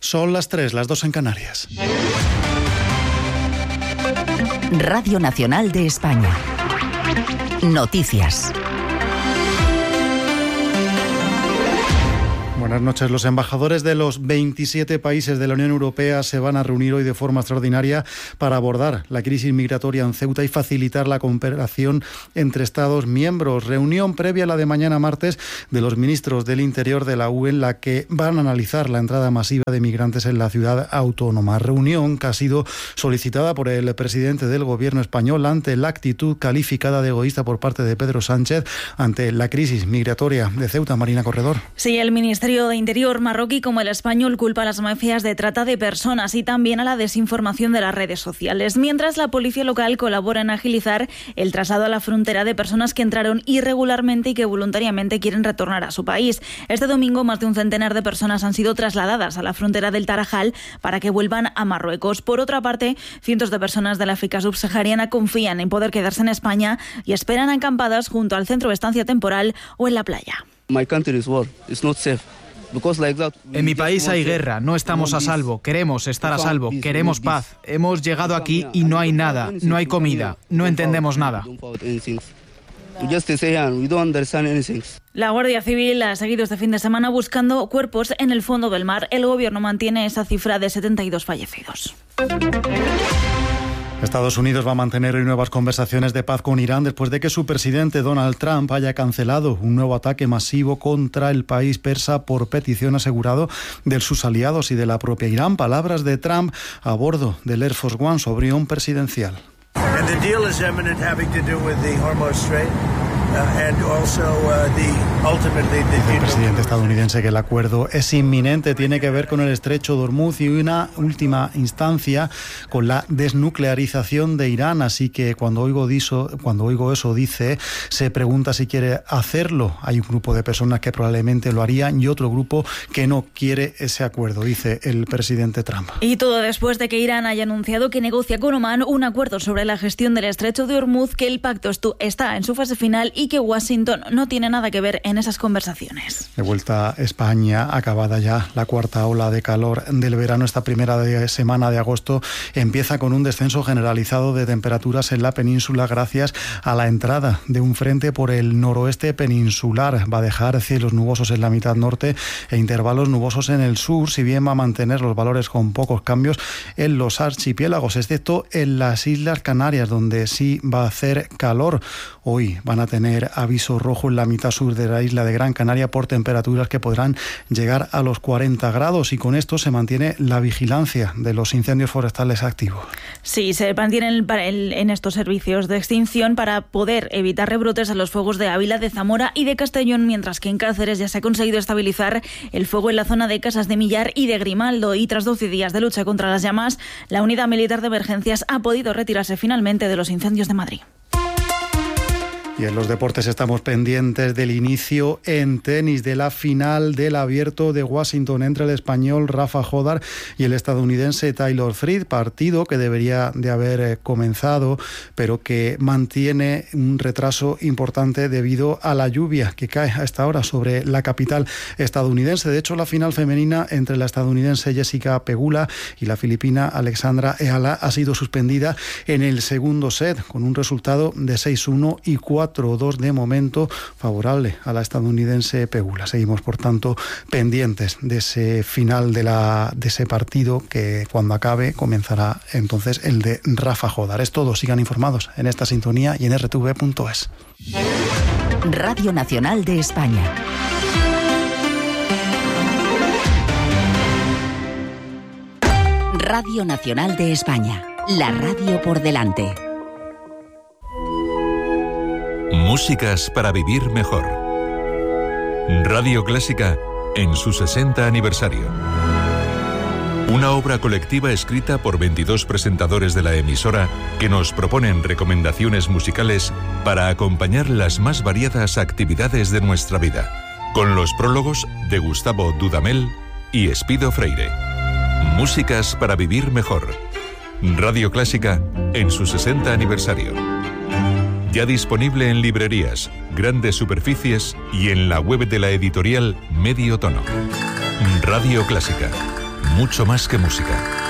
Son las 3, las 2 en Canarias. Radio Nacional de España. Noticias. Buenas noches. Los embajadores de los 27 países de la Unión Europea se van a reunir hoy de forma extraordinaria para abordar la crisis migratoria en Ceuta y facilitar la cooperación entre Estados miembros. Reunión previa a la de mañana martes de los ministros del Interior de la UE en la que van a analizar la entrada masiva de migrantes en la ciudad autónoma. Reunión que ha sido solicitada por el presidente del gobierno español ante la actitud calificada de egoísta por parte de Pedro Sánchez ante la crisis migratoria de Ceuta. Marina Corredor. Sí, el Ministerio de Interior marroquí como el español culpa a las mafias de trata de personas y también a la desinformación de las redes sociales, mientras la policía local colabora en agilizar el traslado a la frontera de personas que entraron irregularmente y que voluntariamente quieren retornar a su país. Este domingo más de un centenar de personas han sido trasladadas a la frontera del Tarajal para que vuelvan a Marruecos. Por otra parte, cientos de personas del África subsahariana confían en poder quedarse en España y esperan acampadas junto al centro de estancia temporal o en la playa. My country is war. It's not safe. En mi país hay guerra, no estamos a salvo, queremos estar a salvo, queremos paz. Hemos llegado aquí y no hay nada, no hay comida, no entendemos nada. La Guardia Civil ha seguido este fin de semana buscando cuerpos en el fondo del mar. El gobierno mantiene esa cifra de 72 fallecidos. Estados Unidos va a mantener hoy nuevas conversaciones de paz con Irán después de que su presidente Donald Trump haya cancelado un nuevo ataque masivo contra el país persa por petición asegurado de sus aliados y de la propia Irán. Palabras de Trump a bordo del Air Force One sobre un presidencial. Dice el presidente estadounidense que el acuerdo es inminente, tiene que ver con el estrecho de Hormuz y una última instancia con la desnuclearización de Irán. Así que cuando oigo eso, dice, se pregunta si quiere hacerlo. Hay un grupo de personas que probablemente lo harían y otro grupo que no quiere ese acuerdo, dice el presidente Trump. Y todo después de que Irán haya anunciado que negocia con Omán un acuerdo sobre la gestión del estrecho de Hormuz, que el pacto está en su fase final y que Washington no tiene nada que ver en esas conversaciones. De vuelta a España, acabada ya la cuarta ola de calor del verano, esta primera semana de agosto empieza con un descenso generalizado de temperaturas en la península gracias a la entrada de un frente por el noroeste peninsular. Va a dejar cielos nubosos en la mitad norte e intervalos nubosos en el sur, si bien va a mantener los valores con pocos cambios en los archipiélagos, excepto en las Islas Canarias, donde sí va a hacer calor. Hoy van a tener aviso rojo en la mitad sur de la isla de Gran Canaria por temperaturas que podrán llegar a los 40 grados y con esto se mantiene la vigilancia de los incendios forestales activos. Sí, se mantienen en estos servicios de extinción para poder evitar rebrotes en los fuegos de Ávila, de Zamora y de Castellón, mientras que en Cáceres ya se ha conseguido estabilizar el fuego en la zona de Casas de Millar y de Grimaldo, y tras 12 días de lucha contra las llamas, la Unidad Militar de Emergencias ha podido retirarse finalmente de los incendios de Madrid. Y en los deportes estamos pendientes del inicio en tenis de la final del Abierto de Washington entre el español Rafa Jodar y el estadounidense Taylor Fritz, partido que debería de haber comenzado, pero que mantiene un retraso importante debido a la lluvia que cae a esta hora sobre la capital estadounidense. De hecho, la final femenina entre la estadounidense Jessica Pegula y la filipina Alexandra Eala ha sido suspendida en el segundo set con un resultado de 6-1 y 4-2 de momento favorable a la estadounidense Pegula. Seguimos, por tanto, pendientes de ese final de ese partido que cuando acabe comenzará entonces el de Rafa Jodar. Es todo, sigan informados en esta sintonía y en rtv.es. Radio Nacional de España. Radio Nacional de España. La radio por delante. Músicas para vivir mejor. Radio Clásica en su 60 aniversario. Una obra colectiva escrita por 22 presentadores de la emisora que nos proponen recomendaciones musicales para acompañar las más variadas actividades de nuestra vida, con los prólogos de Gustavo Dudamel y Espido Freire. Músicas para vivir mejor. Radio Clásica en su 60 aniversario. Ya disponible en librerías, grandes superficies y en la web de la editorial Medio Tono. Radio Clásica. mucho más que música.